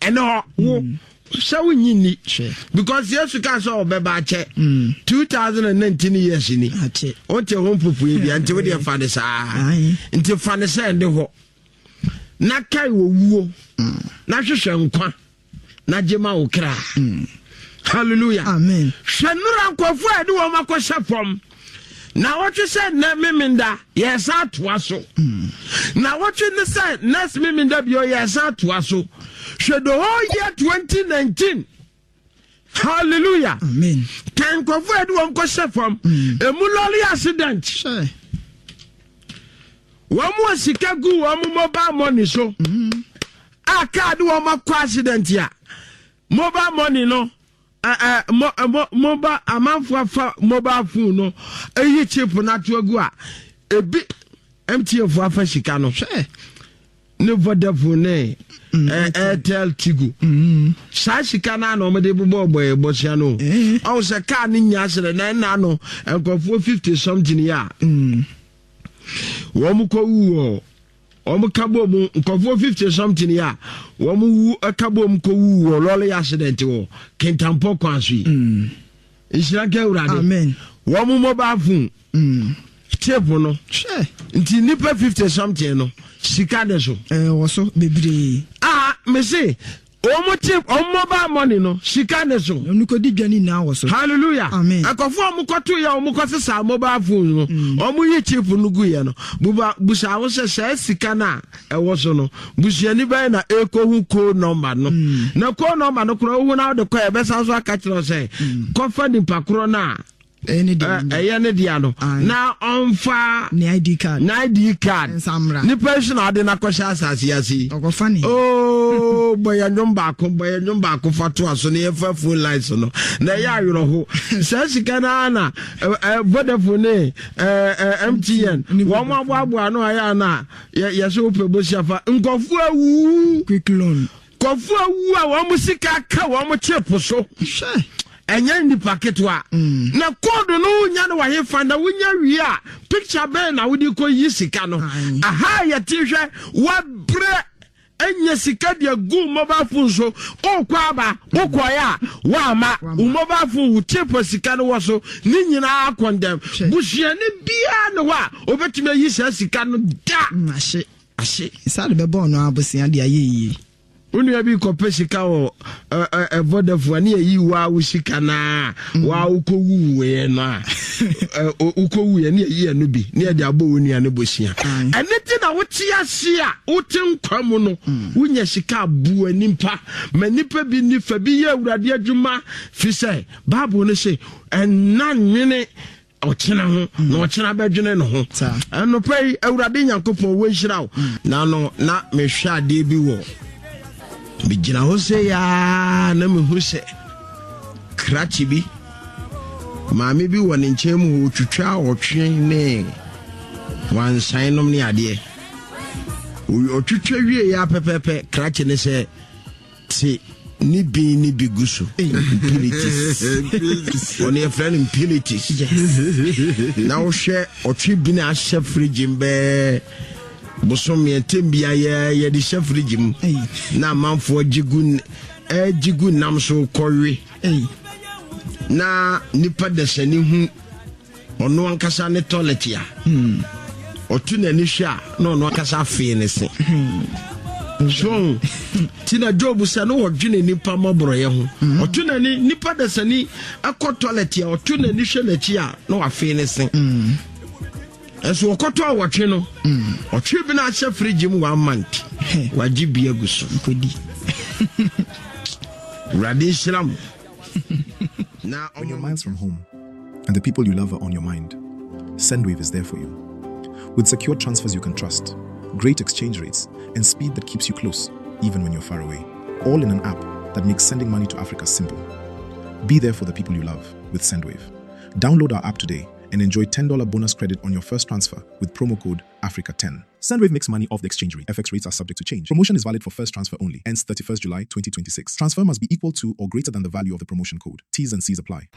ɛno wo so nyini because yes you can so obeba che 2019 years ni o te hon popo e bia nti we dey fa de saa nti fa ne say ndi ho na kai wo wuo na hwehwe nkwa na jema wo kra hallelujah amen hwenura nkofo ade wo makosha fom na what you said na miminda yes atwa so na what you said next miminda bio yes atwa so the whole year 2019 hallelujah amen can cover do kwose from a muloli accident one more sikagu one mobile money so aka do one accident ya mobile money no mobile amanfo mobile phone no eyi chip na to agu a ebi MTN fo afa sika no ne Vodafone Airtel Tigo sa sika na no me de bobo bosia no o se car ni nya sere na no enkofo 50 something ya wo mu ko wu o mu kabo mu enkofo 50 something ya wo mu wu akabo mu ko wu lole accident wo kentampo kwansu isira ke urade amen wo mu mobile phone chip no nti nipa 50 something no sika de so wo so bebre me say omo chip mobile money no sika de so onuko di dwani na wo so hallelujah amen akofo omukoto ya omukoto sa mobile phone no omo yi chip no gu ye no busa wo se sika na wo so no busia ni ban na eko hu code number no na code number no kro hu na de ko e be san so aka kiro say kofa ni pakro na any day ne dia no na onfa ni ID card ni person ade na kwasha asase yasi okofani oh boy nyomba ko fatu aso ne fa phone lines no na ya yoro ho sika na Vodafone MTN wo mo abo ano aya na ya so pebosia fa nkofu awu quick loan kofu awu a wo mo sika ka wo mo chip so enya ndi paketwa na code no nya na wahe fanda wonya wi a picture be na wodi ko yi sika no aha ya tihwe wa bre enya sika dia gu mobile phone so okwa ba okoya wa ma mobile phone chepo sika no wo so ni nyina akondem buhia ne bia no wa obetime yi sika no da ahye isa de be bo no abosia de ayeyi unu abi ko pesika o Vodafone ni yi wa usika na wa ukowu we na ukowu ye ni yi anu bi ni e de abo woni anu bosia eneti na wote ase a wote nkwam no wunya sika bu animpa manipa bi ni fa bi ye awurade adwuma fi se bible no se enanwene ochena ho na ochena bedwene no ho eno pay awurade nyankopon wo nhira wo na no na mehwe ade bi wo bijina hose ya na mehuse krachi bi maami bi woni nchemu otwitwa otwe ne wansan nom ne ade otwitwa wie ya pepepe krachi ne se ti ni bi gusu impurities oni e friend impurities na wo hwe otwe bi na ahye fridge mbe bosom yentembia ye de chef regime na manfo jigu nam so kowe na nipa de sani hu ono ankasa ne toilet ya otu na ni hwa na ono ankasa fe ne se so tina job sa no wodwene nipa maboro ye ho otu na ni nipa de sani akọ toilet ya otu na ni hwe na chi a na wa fe ne se eso okoto awotwe no otwe bi na ahye fridge mu 1 month waji bia guso kodi radislam now when your mind's from home and the people you love are on your mind, Sendwave is there for you with secure transfers you can trust, great exchange rates, and speed that keeps you close even when you're far away, all in an app that makes sending money to Africa simple. Be there for the people you love with Sendwave. Download our app today and enjoy $10 bonus credit on your first transfer with promo code Africa10. Sendwave makes money off the exchange rate. FX rates are subject to change. Promotion is valid for first transfer only. Ends 31st July 2026. Transfer must be equal to or greater than the value of the promotion code. T's and C's apply.